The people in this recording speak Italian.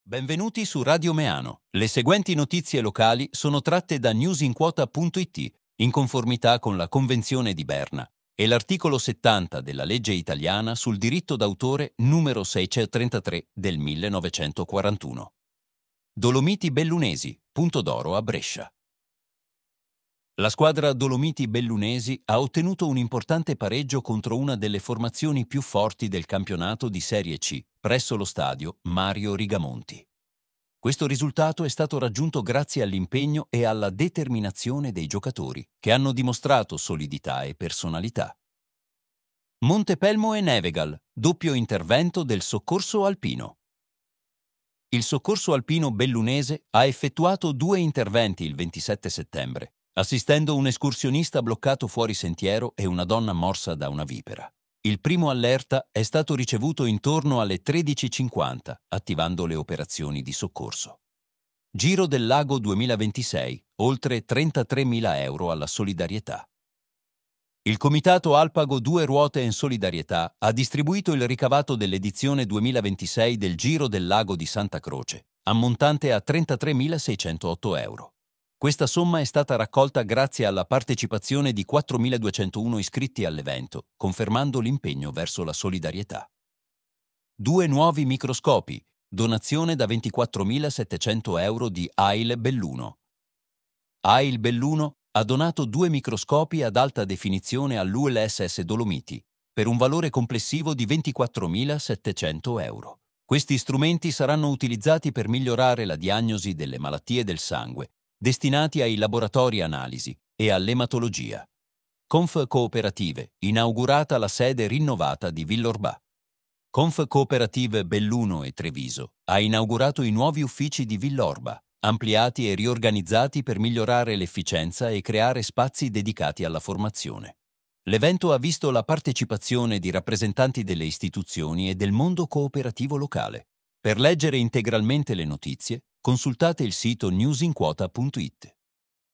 Benvenuti su Radio Meano. Le seguenti notizie locali sono tratte da newsinquota.it in conformità con la Convenzione di Berna e l'articolo 70 della legge italiana sul diritto d'autore numero 633 del 1941. Dolomiti Bellunesi, Punto d'Oro a Brescia. La squadra Dolomiti Bellunesi ha ottenuto un importante pareggio contro una delle formazioni più forti del campionato di Serie C, presso lo stadio Mario Rigamonti. Questo risultato è stato raggiunto grazie all'impegno e alla determinazione dei giocatori, che hanno dimostrato solidità e personalità. Montepelmo e Nevegal, doppio intervento del soccorso alpino. Il soccorso alpino bellunese ha effettuato 2 interventi il 27 settembre, assistendo un escursionista bloccato fuori sentiero e una donna morsa da una vipera. Il primo allerta è stato ricevuto intorno alle 13:50, attivando le operazioni di soccorso. Giro del Lago 2026, oltre 33.000 euro alla solidarietà. Il Comitato Alpago Due Ruote in Solidarietà ha distribuito il ricavato dell'edizione 2026 del Giro del Lago di Santa Croce, ammontante a 33.608 euro. Questa somma è stata raccolta grazie alla partecipazione di 4.201 iscritti all'evento, confermando l'impegno verso la solidarietà. 2 nuovi microscopi, donazione da 24.700 euro di AIL Belluno. AIL Belluno ha donato 2 microscopi ad alta definizione all'ULSS Dolomiti, per un valore complessivo di 24.700 euro. Questi strumenti saranno utilizzati per migliorare la diagnosi delle malattie del sangue, destinati ai laboratori analisi e all'ematologia. Conf Cooperative, inaugurata la sede rinnovata di Villorba. Conf Cooperative Belluno e Treviso ha inaugurato i nuovi uffici di Villorba, ampliati e riorganizzati per migliorare l'efficienza e creare spazi dedicati alla formazione. L'evento ha visto la partecipazione di rappresentanti delle istituzioni e del mondo cooperativo locale. Per leggere integralmente le notizie, consultate il sito newsinquota.it.